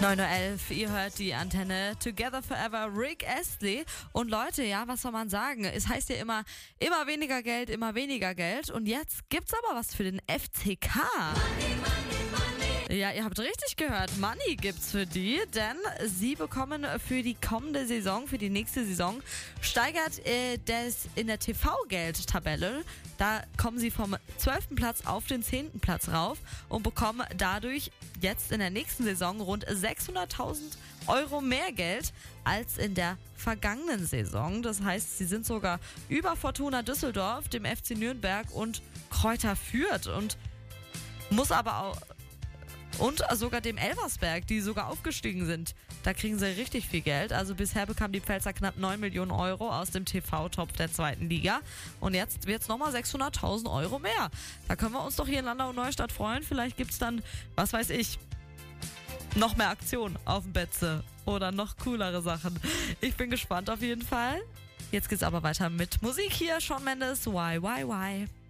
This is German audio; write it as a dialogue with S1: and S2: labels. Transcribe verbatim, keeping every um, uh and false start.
S1: neun Uhr elf, ihr hört die Antenne Together Forever, Rick Astley. Und Leute, ja, was soll man sagen? Es heißt ja immer, immer weniger Geld, immer weniger Geld. Und jetzt gibt's aber was für den F C K.
S2: Money, money, money.
S1: Ja, ihr habt richtig gehört, Money gibt's für die, denn sie bekommen für die kommende Saison, für die nächste Saison, steigert äh, das in der T V-Geldtabelle. Da kommen sie vom zwölften Platz auf den zehnten Platz rauf und bekommen dadurch jetzt in der nächsten Saison rund sechshunderttausend Euro mehr Geld als in der vergangenen Saison. Das heißt, sie sind sogar über Fortuna Düsseldorf, dem F C Nürnberg und Kräuter Fürth und muss aber auch und sogar dem Elversberg, die sogar aufgestiegen sind. Da kriegen sie richtig viel Geld. Also bisher bekamen die Pfälzer knapp neun Millionen Euro aus dem T V-Topf der zweiten Liga. Und jetzt wird es nochmal sechshunderttausend Euro mehr. Da können wir uns doch hier in Landau und Neustadt freuen. Vielleicht gibt es dann, was weiß ich, noch mehr Aktionen auf dem Betze oder noch coolere Sachen. Ich bin gespannt auf jeden Fall. Jetzt geht's aber weiter mit Musik hier. Shawn Mendes, Why, Why, Why.